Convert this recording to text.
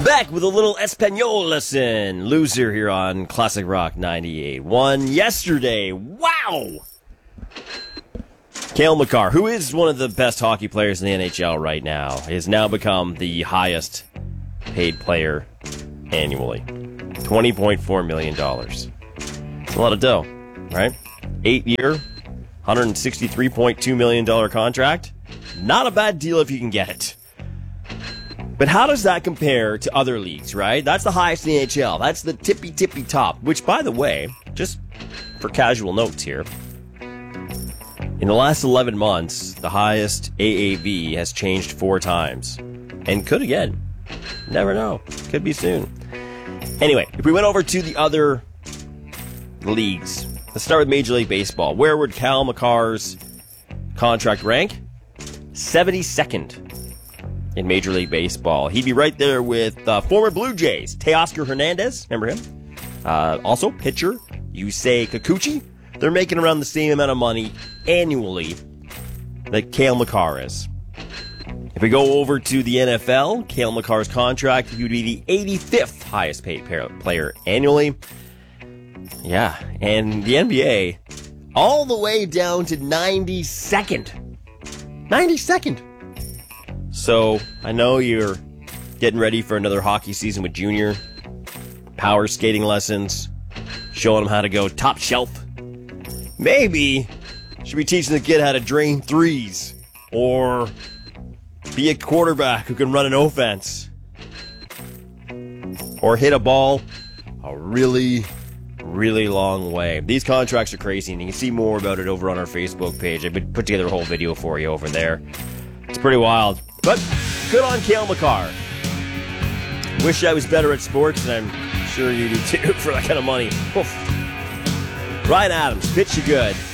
Back with a little Espanol lesson. Loser here on Classic Rock 98.1. Yesterday, wow! Cale Makar, who is one of the best hockey players in the NHL right now, has now become the highest paid player annually. $20.4 million. It's a lot of dough, right? 8-year, $163.2 million contract. Not a bad deal if you can get it. But how does that compare to other leagues, right? That's the highest in the NHL. That's the tippy top, which, by the way, just for casual notes here, in the last 11 months, the highest AAV has changed 4 times. And could again. Never know. Could be soon. Anyway, if we went over to the other leagues, let's start with Major League Baseball. Where would Cale Makar's contract rank? 72nd. In Major League Baseball. He'd be right there with former Blue Jays, Teoscar Hernandez. Remember him? Also, pitcher, Yusei Kikuchi. They're making around the same amount of money annually that Cale Makar is. If we go over to the NFL, Cale Makar's contract, he would be the 85th highest paid player annually. Yeah, and the NBA, all the way down to 92nd. 92nd. So, I know you're getting ready for another hockey season with Junior. Power skating lessons. Showing him how to go top shelf. Maybe should be teaching the kid how to drain threes. Or be a quarterback who can run an offense. Or hit a ball a really long way. These contracts are crazy, and you can see more about it over on our Facebook page. I've put together a whole video for you over there. It's pretty wild. But good on Cale Makar. Wish I was better at sports, and I'm sure you do too, for that kind of money. Oof. Ryan Adams, pitch you good.